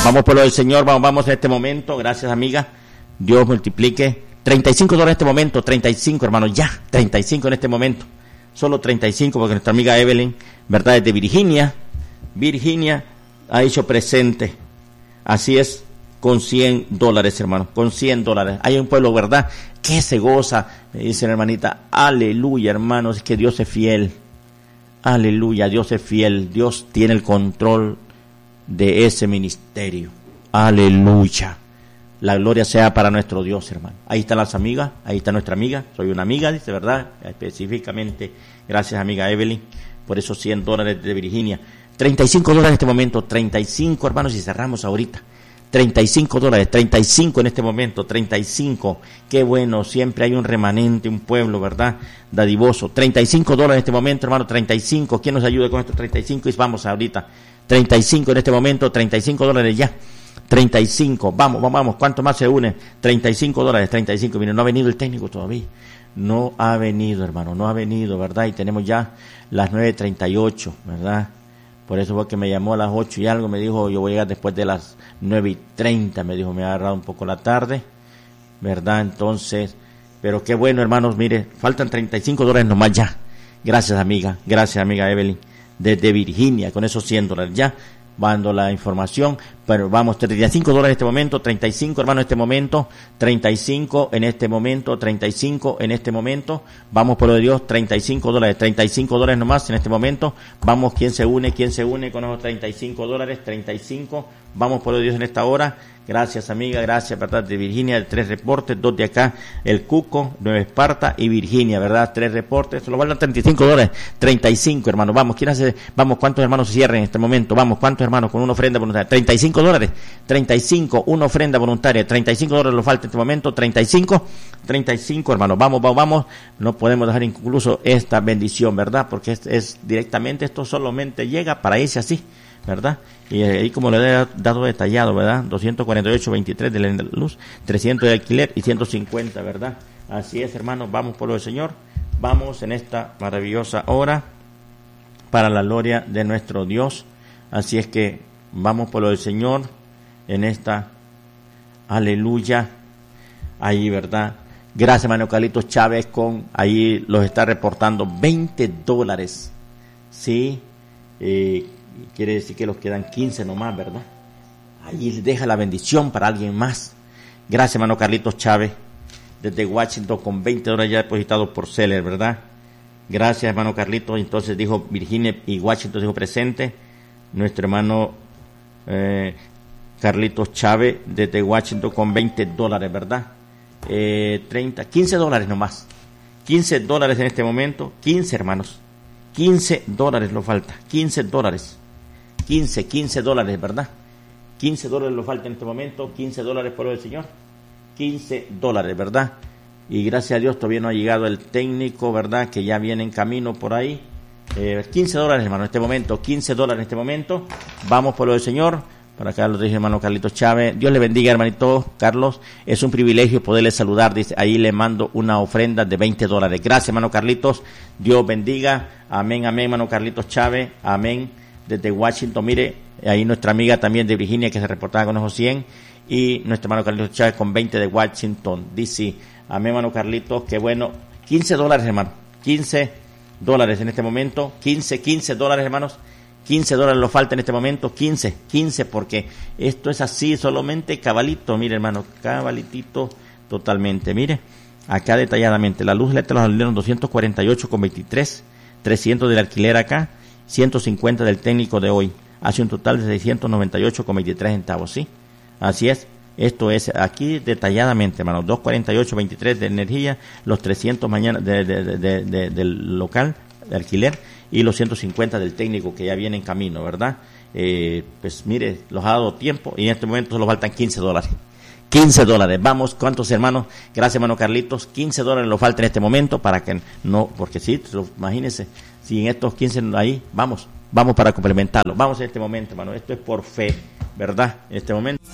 Vamos por lo del Señor, vamos en este momento, gracias amiga, Dios multiplique, $35 en este momento, 35 hermanos, ya, 35 en este momento, solo 35 porque nuestra amiga Evelyn, verdad, desde Virginia, ha hecho presente, así es, con $100 hermanos, con $100, hay un pueblo, verdad, que se goza, me dice la hermanita, aleluya hermanos, es que Dios es fiel, aleluya, Dios es fiel, Dios tiene el control de ese ministerio, aleluya, la gloria sea para nuestro Dios hermano. Ahí están las amigas, ahí está nuestra amiga, soy una amiga, dice, verdad, específicamente, gracias amiga Evelyn, por esos $100 de Virginia, $35 en este momento, 35 hermanos, y cerramos ahorita, $35, 35 en este momento, 35, qué bueno, siempre hay un remanente, un pueblo, ¿verdad? Dadivoso, $35 en este momento, hermano, 35, ¿quién nos ayuda con estos 35? Y vamos ahorita, 35 en este momento, $35 ya, 35, vamos, ¿cuánto más se une? $35, 35, miren, no ha venido el técnico todavía, no ha venido, hermano, no ha venido, ¿verdad? Y tenemos ya las 9:38, ¿verdad? Por eso fue que me llamó a las 8 y algo, me dijo, yo voy a llegar después de las 9:30, me dijo, me ha agarrado un poco la tarde, ¿verdad? Entonces, pero qué bueno, hermanos, mire, faltan $35 nomás ya. Gracias, amiga Evelyn, desde Virginia, con esos $100 ya, dando la información, pero vamos, $35 en este momento, 35 hermanos en este momento, 35 en este momento, 35 en este momento, vamos por lo de Dios, $35 nomás en este momento, vamos, ¿quién se une con esos $35? 35, vamos por lo de Dios en esta hora, gracias amiga, gracias, verdad, de Virginia, 3 reportes, 2 de acá, el Cuco, Nueva Esparta y Virginia, verdad, 3 reportes, solo valen $35, 35 hermanos, vamos, ¿quién hace? Vamos, ¿cuántos hermanos se cierran en este momento? Vamos, ¿cuántos hermanos con una ofrenda voluntaria? $35, 35, una ofrenda voluntaria, $35 lo falta en este momento, 35 hermanos, vamos, no podemos dejar incluso esta bendición, ¿verdad? Porque es directamente, esto solamente llega para irse así, ¿verdad? Y ahí como le he dado detallado, ¿verdad? 248.23 de la luz, 300 de alquiler y 150, ¿verdad? Así es, hermanos, vamos por lo del Señor, vamos en esta maravillosa hora para la gloria de nuestro Dios, así es que vamos por lo del Señor en esta, aleluya, ahí, ¿verdad? Gracias, hermano Carlitos Chávez, ahí los está reportando $20, ¿sí? Quiere decir que los quedan 15 nomás, ¿verdad? Ahí deja la bendición para alguien más. Gracias, hermano Carlitos Chávez, desde Washington, con $20 ya depositados por Seller, ¿verdad? Gracias, hermano Carlitos. Entonces dijo Virginia y Washington, dijo presente. Nuestro hermano Carlitos Chávez, desde Washington, con $20, ¿verdad? $15 nomás. $15 en este momento. 15, hermanos. $15 lo falta. $15, ¿verdad? $15 lo falta en este momento. $15 por el Señor. $15, ¿verdad? Y gracias a Dios todavía no ha llegado el técnico, ¿verdad? Que ya viene en camino por ahí. $15, hermano, en este momento. $15 en este momento. Vamos por lo del Señor. Para acá lo dice hermano Carlitos Chávez. Dios le bendiga, hermanito Carlos. Es un privilegio poderle saludar. Dice, ahí le mando una ofrenda de $20. Gracias, hermano Carlitos. Dios bendiga. Amén, hermano Carlitos Chávez. Amén. Desde Washington, mire, ahí nuestra amiga también de Virginia que se reportaba con esos 100. Y nuestro hermano Carlitos Chávez con 20 de Washington, D.C. Amén, hermano Carlitos. Qué bueno. $15, hermano. $15 en este momento. $15, hermanos. $15 lo falta en este momento, 15, porque esto es así, solamente cabalito, mire hermano, cabalitito totalmente, mire, acá detalladamente, la luz eléctrica los salieron 248.23, 300 del alquiler acá, 150 del técnico de hoy, hace un total de 698.23 centavos, ¿sí? Así es, esto es aquí detalladamente, hermano, 248.23 de energía, los 300 mañana del local de alquiler, y los 150 del técnico que ya viene en camino, ¿verdad? Pues mire, los ha dado tiempo y en este momento solo faltan $15. $15. Vamos, ¿cuántos hermanos? Gracias, hermano Carlitos. $15 lo falta en este momento para que no, porque sí, imagínense, si en estos 15 ahí, vamos para complementarlo. Vamos en este momento, hermano. Esto es por fe, ¿verdad? En este momento.